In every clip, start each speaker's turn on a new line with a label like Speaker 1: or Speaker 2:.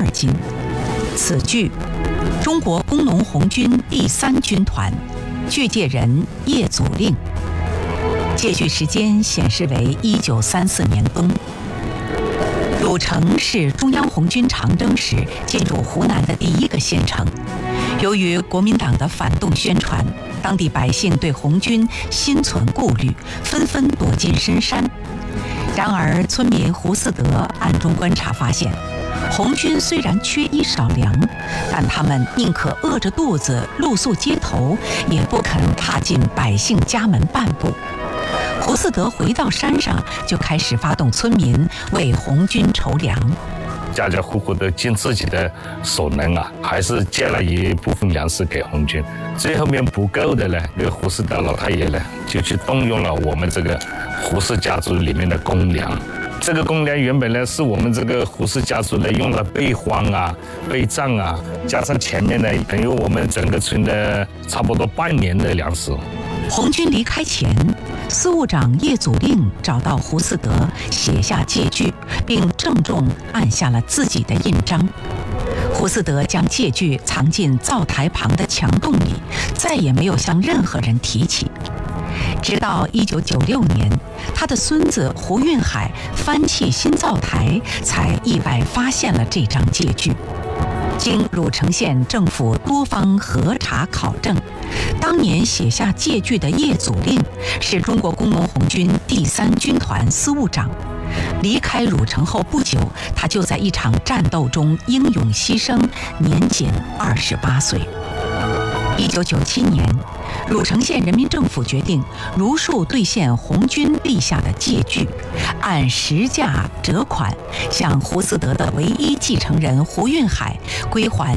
Speaker 1: 2斤。此剧，中国工农红军第3军团，剧界人叶祖令。借据时间显示为1934年冬。鲁城是中央红军长征时进入湖南的第1个县城。由于国民党的反动宣传，当地百姓对红军心存顾虑，纷纷躲进深山。然而，村民胡四德暗中观察发现，红军虽然缺衣少粮，但他们宁可饿着肚子露宿街头，也不肯踏进百姓家门半步。胡四德回到山上，就开始发动村民为红军筹粮。
Speaker 2: 家家户户都尽自己的所能啊，还是借了一部分粮食给红军。最后面不够的呢，那个胡四德老太爷呢，就去动用了我们这个胡氏家族里面的公粮。这个公粮原本呢是我们这个胡氏家族呢用了备荒啊、备战啊，加上前面呢等于我们整个村的差不多半年的粮食。
Speaker 1: 红军离开前，司务长叶祖令找到胡四德，写下借据，并郑重按下了自己的印章。胡四德将借据藏进灶台旁的墙洞里，再也没有向任何人提起。直到1996年，他的孙子胡运海翻砌新灶台，才意外发现了这张借据。经鲁城县政府多方核查考证，当年写下借据的叶祖令是中国工农红军第3军团司务长。离开鲁城后不久，他就在一场战斗中英勇牺牲，年仅28岁。1997年，鲁城县人民政府决定如数兑现红军立下的借据，按实价折款，向胡四德的唯一继承人胡运海归还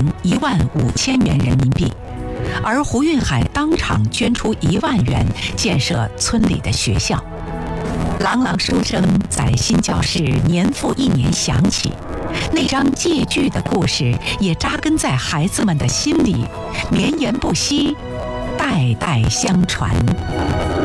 Speaker 1: 15000元人民币，而胡运海当场捐出1万元建设村里的学校。朗朗书声在新教室年复一年响起，那张借据的故事也扎根在孩子们的心里，绵延不息，代代相传。